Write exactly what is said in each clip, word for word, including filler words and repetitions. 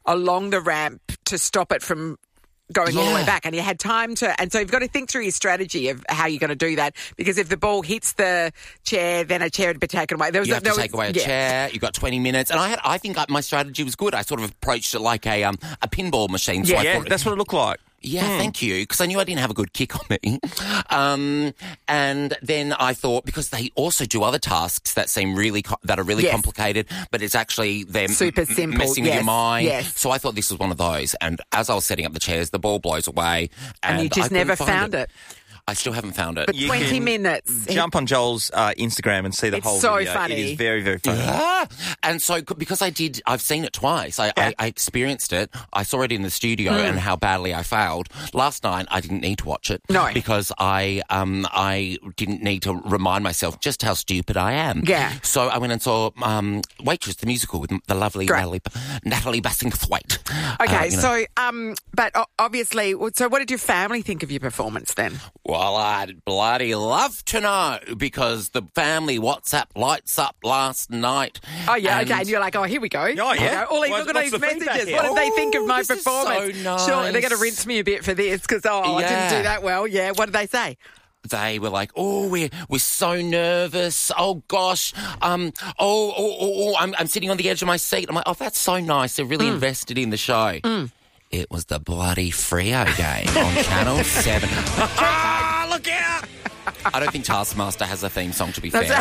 along the ramp to stop it from going Yeah. all the way back, and you had time to, and so you've got to think through your strategy of how you're going to do that, because if the ball hits the chair, then a chair would be taken away. There was You a, have there to was, take away a yeah. chair. You got twenty minutes, and I had. I think my strategy was good. I sort of approached it like a um, a pinball machine. So Yeah, I Yeah, thought, that's what it looked like. Yeah, thank you, because I knew I didn't have a good kick on me. Um, and then I thought, because they also do other tasks that seem really co- that are really Yes. complicated, but it's actually them Super m- simple, messing with yes, your mind. yes. So I thought this was one of those. And as I was setting up the chairs, the ball blows away, and, And you I just couldn't never find found it. I still haven't found it. But You twenty can minutes. Jump on Joel's uh, Instagram and see the It's whole so video. funny. It is very, very funny. Ah, and so c- because I did, I've seen it twice. I, I, I experienced it. I saw it in the studio and how badly I failed. Last night, I didn't need to watch it. No. Because I um I didn't need to remind myself just how stupid I am. Yeah. So I went and saw um Waitress, the musical with the lovely Great. Natalie, Natalie Bassingthwaite. Okay, Uh, you know. so, um, but o- obviously, so what did your family think of your performance then? Well, I'd bloody love to know, because the family WhatsApp lights up last night. Oh, yeah, and okay, and you're like, oh, here we go. Oh, yeah. You know, all these, What's- look at what's these the feedback messages. here? What did they think of Oh, my this is performance? so nice. Sure, they're going to rinse me a bit for this because, oh, I didn't Yeah. do that well. Yeah, what did they say? They were like, "Oh, we're we're so nervous. Oh gosh, um, oh, oh, oh, oh I'm I'm sitting on the edge of my seat." I'm like, "Oh, that's so nice. They're really invested in the show." It was the bloody Freo game on Channel Seven. Ah, look out! I don't think Taskmaster has a theme song, to be fair.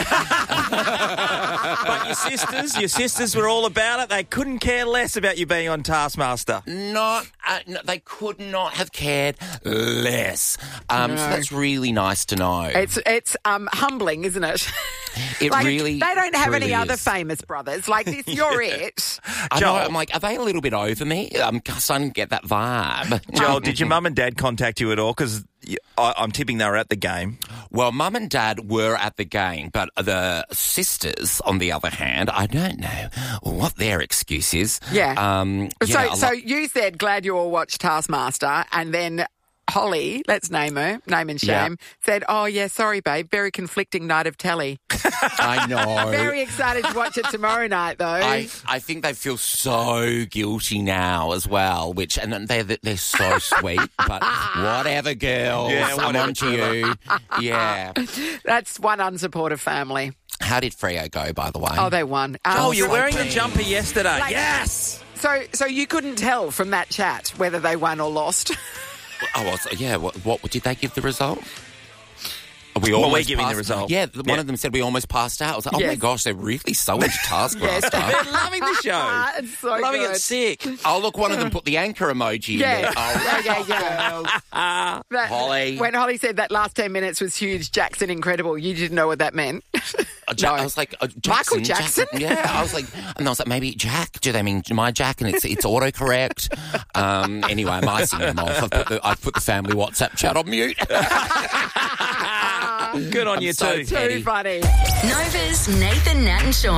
But your sisters, your sisters were all about it. They couldn't care less about you being on Taskmaster. Not, uh, no, they could not have cared less. Um, So No. that's really nice to know. It's it's um humbling, isn't it? It Like, really, they don't have any truly other is. famous brothers. Like this, you're it. I know, Joel. I'm like, are they a little bit over me? I'm starting to get that vibe. Joel, did your mum and dad contact you at all? Because I'm tipping they were at the game. Well, Mum and Dad were at the game, but the sisters, on the other hand, I don't know what their excuse is. Yeah. Um, So, yeah, a so lot- you said glad you all watched Taskmaster, and then Holly, let's name her, name and Yeah. shame, said, "Oh yeah, sorry, babe, very conflicting night of telly. I know. Very excited to watch it tomorrow night, though." I, I think they feel so guilty now as well, which, and they're, they're so sweet, but whatever, girls. Yeah, I'm whatever, on to you. Yeah. That's one unsupportive family. How did Freo go, by the way? Oh, they won. Um, Oh, you're so- wearing the jumper yesterday. Like- Yes! So, so you couldn't tell from that chat whether they won or lost. Oh, well, so- yeah. What, what did they give the result? We Well, we're almost giving the passed- result. Yeah, the- one Yeah. of them said we almost passed out. I was like, oh my Yes. gosh, they're really so into Taskmaster. They're loving the show. It's so loving good. it sick. Oh, look, one of them put the anchor emoji in Yeah, there. Oh, yeah, yeah, yeah. That- Holly. When Holly said that last ten minutes was huge, Jackson incredible, you didn't know what that meant. Uh, Ja- No. I was like, uh, Jackson, Michael Jackson? Yeah, I was like, and I was like, maybe Jack. Do they mean my Jack? And it's it's autocorrect. Um, anyway, I'm icing them off. I've put the I've put the family WhatsApp chat on mute. Good on you, so too. petty. Too funny. Nova's Nathan, Nat and Sean.